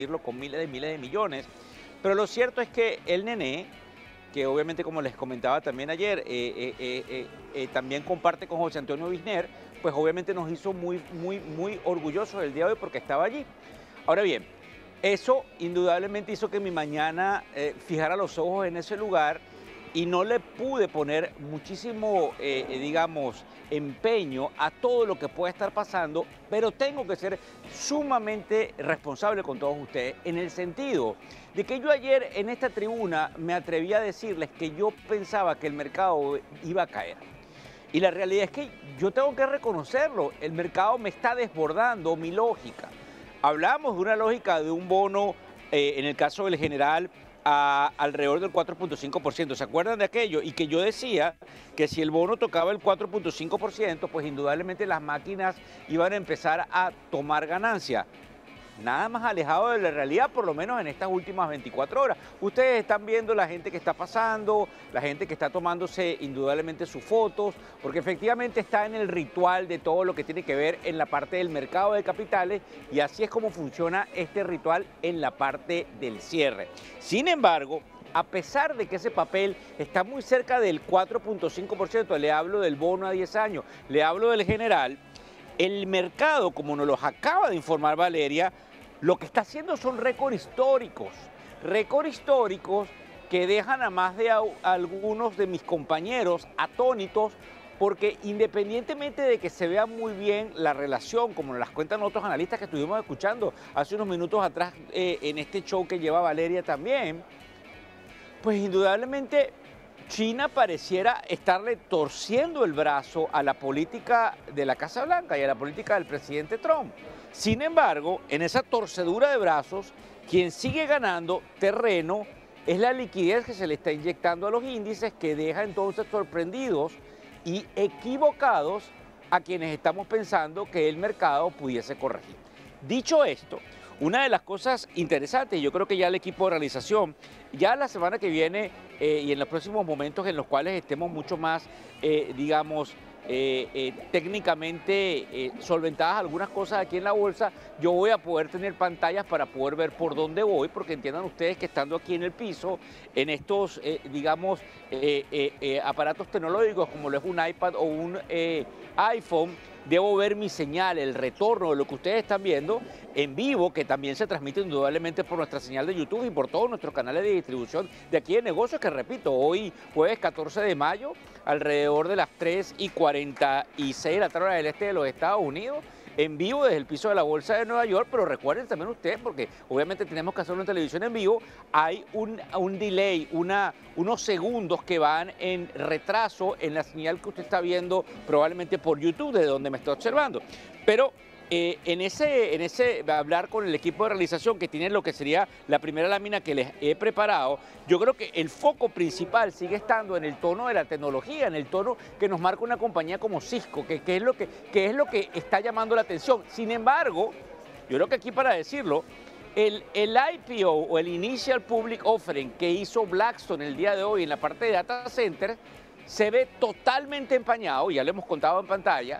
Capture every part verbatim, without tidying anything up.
con miles de miles de millones. Pero lo cierto es que el Nené, que obviamente como les comentaba también ayer, eh, eh, eh, eh, eh, también comparte con José Antonio Wisner, pues obviamente nos hizo muy, muy, muy orgullosos el día de hoy porque estaba allí. Ahora bien, eso indudablemente hizo que mi mañana eh, fijara los ojos en ese lugar y no le pude poner muchísimo, eh, eh, digamos, empeño a todo lo que pueda estar pasando, pero tengo que ser sumamente responsable con todos ustedes en el sentido de que yo ayer en esta tribuna me atreví a decirles que yo pensaba que el mercado iba a caer. Y la realidad es que yo tengo que reconocerlo, el mercado me está desbordando mi lógica. Hablamos de una lógica de un bono, eh, en el caso del general, a alrededor del cuatro punto cinco por ciento. ¿Se acuerdan de aquello? Y que yo decía que si el bono tocaba el cuatro punto cinco por ciento, pues indudablemente las máquinas iban a empezar a tomar ganancia. Nada más alejado de la realidad, por lo menos en estas últimas veinticuatro horas. Ustedes están viendo la gente que está pasando, la gente que está tomándose indudablemente sus fotos, porque efectivamente está en el ritual de todo lo que tiene que ver en la parte del mercado de capitales y así es como funciona este ritual en la parte del cierre. Sin embargo, a pesar de que ese papel está muy cerca del cuatro punto cinco por ciento, le hablo del bono a diez años, le hablo del general, el mercado, como nos los acaba de informar Valeria, lo que está haciendo son récords históricos, récords históricos que dejan a más de a, a algunos de mis compañeros atónitos, porque independientemente de que se vea muy bien la relación, como nos las cuentan otros analistas que estuvimos escuchando hace unos minutos atrás eh, en este show que lleva Valeria también, pues indudablemente China pareciera estarle torciendo el brazo a la política de la Casa Blanca y a la política del presidente Trump. Sin embargo, en esa torcedura de brazos, quien sigue ganando terreno es la liquidez que se le está inyectando a los índices, que deja entonces sorprendidos y equivocados a quienes estamos pensando que el mercado pudiese corregir. Dicho esto, una de las cosas interesantes, y yo creo que ya el equipo de realización, ya la semana que viene eh, y en los próximos momentos en los cuales estemos mucho más, eh, digamos, eh, eh, técnicamente eh, solventadas algunas cosas aquí en la bolsa, yo voy a poder tener pantallas para poder ver por dónde voy, porque entiendan ustedes que estando aquí en el piso, en estos, eh, digamos, eh, eh, eh, aparatos tecnológicos como lo es un iPad o un eh, iPhone, debo ver mi señal, el retorno de lo que ustedes están viendo en vivo, que también se transmite indudablemente por nuestra señal de YouTube y por todos nuestros canales de distribución de aquí de negocios, que repito, hoy jueves catorce de mayo, alrededor de las tres y cuarenta y seis de la tarde del este de los Estados Unidos, en vivo desde el piso de la Bolsa de Nueva York, pero recuerden también ustedes, porque obviamente tenemos que hacerlo en televisión en vivo, hay un, un delay, una, unos segundos que van en retraso en la señal que usted está viendo probablemente por YouTube, desde donde me está observando. Pero eh, en, ese, en ese hablar con el equipo de realización que tiene lo que sería la primera lámina que les he preparado, yo creo que el foco principal sigue estando en el tono de la tecnología, en el tono que nos marca una compañía como Cisco, que, que, es, lo que, que es lo que está llamando la atención. Sin embargo, yo creo que aquí para decirlo, el, el I P O o el Initial Public Offering que hizo Blackstone el día de hoy en la parte de Data Center se ve totalmente empañado, ya lo hemos contado en pantalla,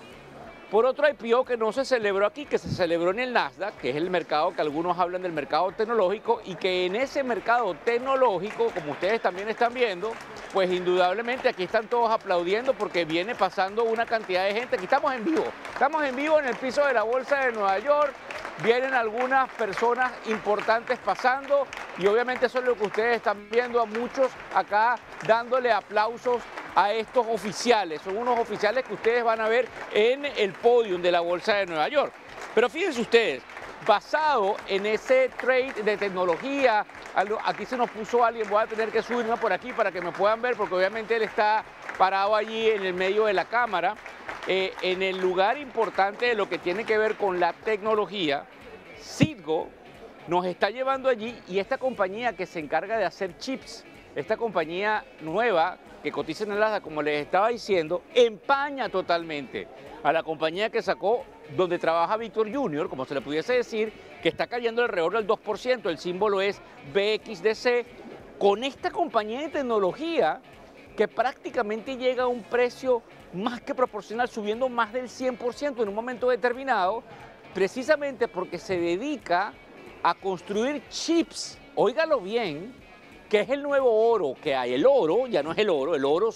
por otro I P O que no se celebró aquí, que se celebró en el Nasdaq, que es el mercado que algunos hablan del mercado tecnológico, y que en ese mercado tecnológico, como ustedes también están viendo, pues indudablemente aquí están todos aplaudiendo porque viene pasando una cantidad de gente. Aquí estamos en vivo, estamos en vivo en el piso de la Bolsa de Nueva York, vienen algunas personas importantes pasando y obviamente eso es lo que ustedes están viendo, a muchos acá dándole aplausos a estos oficiales. Son unos oficiales que ustedes van a ver en el podium de la Bolsa de Nueva York. Pero fíjense ustedes, basado en ese trade de tecnología, aquí se nos puso alguien, voy a tener que subirme por aquí para que me puedan ver, porque obviamente él está parado allí en el medio de la cámara, eh, en el lugar importante de lo que tiene que ver con la tecnología. Citgo nos está llevando allí, y esta compañía que se encarga de hacer chips, esta compañía nueva que cotiza en el Nasdaq, como les estaba diciendo, empaña totalmente a la compañía que sacó, donde trabaja Víctor junior, como se le pudiese decir, que está cayendo alrededor del dos por ciento, el símbolo es B X D C, con esta compañía de tecnología que prácticamente llega a un precio más que proporcional, subiendo más del cien por ciento en un momento determinado, precisamente porque se dedica a construir chips, óigalo bien, que es el nuevo oro que hay. El oro ya no es el oro, el oro